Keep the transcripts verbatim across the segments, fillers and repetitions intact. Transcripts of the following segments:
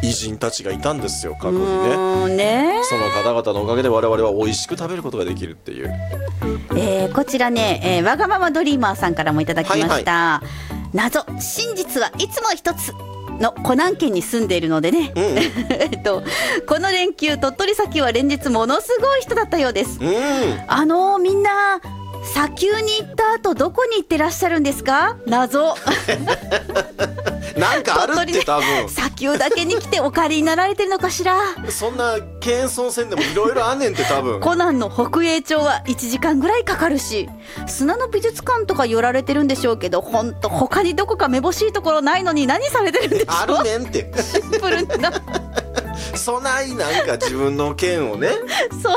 偉人たちがいたんですよ、過去うにね。 ーんねその方々のおかげで我々は美味しく食べることができるっていう。 えーこちらね、えーわがままドリーマーさんからもいただきました、謎真実はいつも一つのコナン県に住んでいるのでね、 うんえっとこの連休鳥取砂丘は連日ものすごい人だったようです。 うんあのー、みんな砂丘に行った後どこに行ってらっしゃるんですか？謎なんかあるって多分砂丘だけに来てお借りになられてるのかしら。 そんな謙遜せんでもいろいろあんねんって多分コナンの北栄町はいちじかんぐらいかかるし、砂の美術館とか寄られてるんでしょうけど、ほんと他にどこかめぼしいところないのに何されてるんでしょう。 あるねんってシンプルなそないなんか自分の剣をねそう、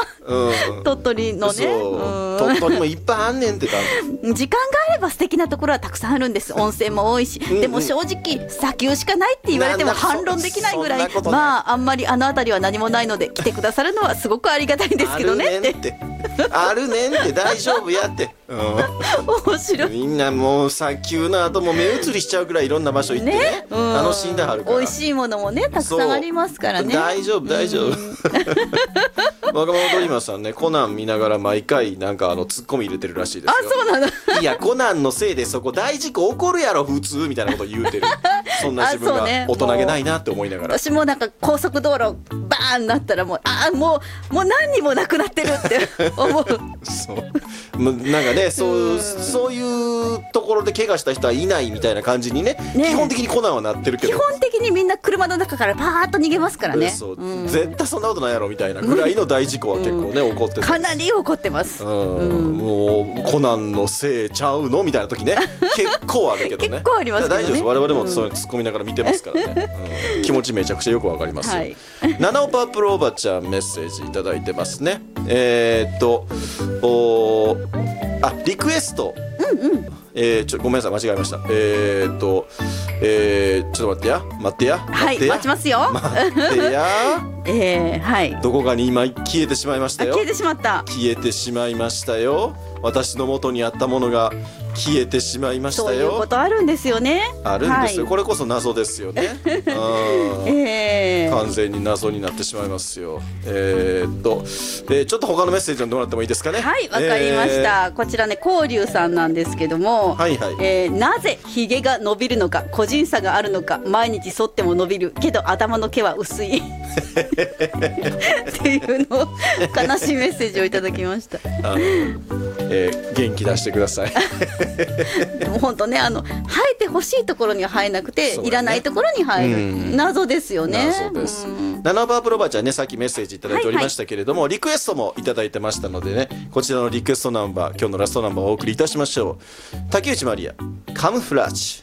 うん、 鳥取のね、 そううん鳥取もいっぱいあんねんって多分時間があれば素敵なところはたくさんあるんです。温泉も多いし、 うんうんでも正直砂丘しかないって言われてもなんだ反論できないぐらい、 そそんなことないまああんまりあの辺りは何もないので来てくださるのはすごくありがたいんですけどねあるねんってあるねんって大丈夫やって、う面白ん、 いみんなもう砂丘の後も目移りしちゃうくらいいろんな場所行ってねね、うん楽しんではるから美味しいものもねたくさんありますからね。 大丈夫大丈夫若者ドリーマーさんね、コナン見ながら毎回なんかあのツッコミ入れてるらしいですあ、 よ。 そうなの。 いやコナンのせいでそこ大事故起こるやろ普通みたいなこと言うてるそんな自分があそうね大人げないなって思いながら、 私もなんか高速道路バーンなったらもうあーもうもう何にもなくなってるって思うそうもうなんかねそうそういうところで怪我した人はいないみたいな感じに ね, ね基本的にコナンはなってるけど、 基本的にみんな車の中からパーッと逃げますからね。 そう、 うん絶対そんなことないやろみたいなぐらいの大事故は結構ね、起こっててかなり怒ってます。 うんもうコナンのせいちゃうのみたいな時ね結構あるけどね結構ありますけどね大丈夫です、我々もそういうの突っ込みながら見てますからね、うん気持ちめちゃくちゃよくわかりますよ、 はいナナオパープルおばちゃんメッセージいただいてますね。えー、っとおあリクエスト、うんうんえー、ちょごめんなさい間違えました。えー、っと、えー、ちょっと待ってや待ってやはい待ってや待ちますよ。 待ってやえー、はいどこかに今消えてしまいましたよ。 あ消えてしまった。 消えてしまいましたよ。私の元にあったものが消えてしまいましたそういうこよ。 とあるんですよね。 あるんですよ、 はいこれこそ謎ですよねうんえー完全に謎になってしまいますよ。えー、っと、えーちょっと他のメッセージ読んでもらってもいいですかね。 はいわかりました、こちらねこうりゅうさんなんですけども、 はいはいえーなぜひげが伸びるのか個人差があるのか、毎日剃っても伸びるけど頭の毛は薄いっていうのを悲しいメッセージをいただきました。 あの、えー元気出してくださいでも本当ねあの生えてほしいところには生えなくて、 そうだねいらないところに生える、 うん謎ですよね。 謎ですうんナナバープロバちゃんね、さっきメッセージいただいておりましたけれども、リクエストもいただいてましたのでね、こちらのリクエストナンバー今日のラストナンバーをお送りいたしましょう。竹内まりやカムフラージュ。